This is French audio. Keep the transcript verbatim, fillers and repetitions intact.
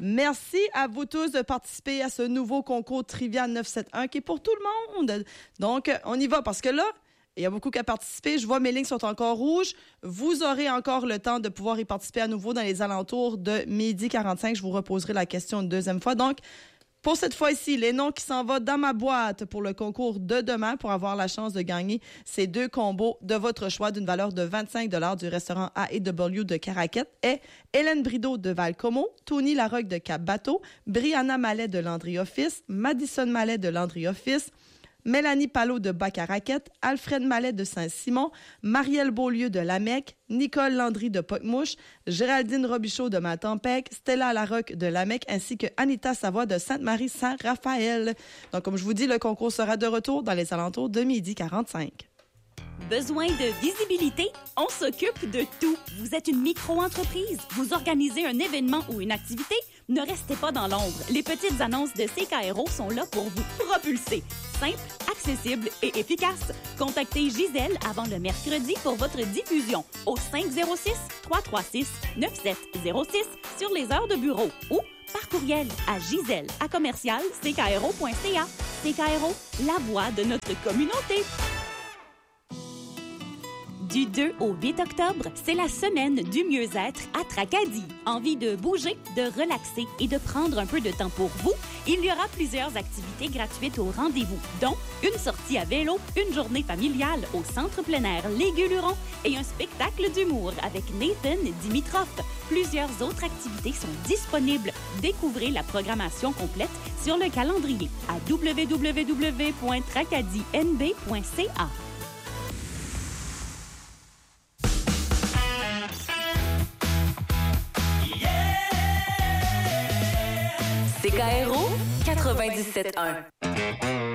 Merci à vous tous de participer à ce nouveau concours Trivia neuf cent soixante-onze qui est pour tout le monde. Donc, on y va parce que là, il y a beaucoup qu'à participer. Je vois mes lignes sont encore rouges. Vous aurez encore le temps de pouvoir y participer à nouveau dans les alentours de midi quarante-cinq. Je vous reposerai la question une deuxième fois. Donc, pour cette fois-ci, les noms qui s'en vont dans ma boîte pour le concours de demain pour avoir la chance de gagner ces deux combos de votre choix d'une valeur de vingt-cinq dollars du restaurant A et W de Caraquette est Hélène Brideau de Val-Comeau, Tony Larocque de Cap-Bateau, Brianna Mallet de Landry Office, Madison Mallet de Landry Office, Mélanie Palot de Bas-Caraquette, Alfred Mallet de Saint-Simon, Marielle Beaulieu de Lamec, Nicole Landry de Pocmouche, Géraldine Robichaud de Matempec, Stella Larocque de Lamec, ainsi que Anita Savoie de Sainte-Marie-Saint-Raphaël. Donc, comme je vous dis, le concours sera de retour dans les alentours de midi quarante-cinq. Besoin de visibilité? On s'occupe de tout. Vous êtes une micro-entreprise? Vous organisez un événement ou une activité? Ne restez pas dans l'ombre. Les petites annonces de C K R O sont là pour vous propulser. Simple, accessible et efficace. Contactez Gisèle avant le mercredi pour votre diffusion au cinq zéro six, trois trois six, neuf sept zéro six sur les heures de bureau ou par courriel à gisèle à commercial c k r o point c a. C K R O, la voix de notre communauté. Du deux au huit octobre, c'est la semaine du mieux-être à Tracadie. Envie de bouger, de relaxer et de prendre un peu de temps pour vous? Il y aura plusieurs activités gratuites au rendez-vous, dont une sortie à vélo, une journée familiale au centre plein air Les Gueulerons et un spectacle d'humour avec Nathan Dimitrov. Plusieurs autres activités sont disponibles. Découvrez la programmation complète sur le calendrier à w w w point tracadie n b point c a. C K R O quatre-vingt-dix-sept un.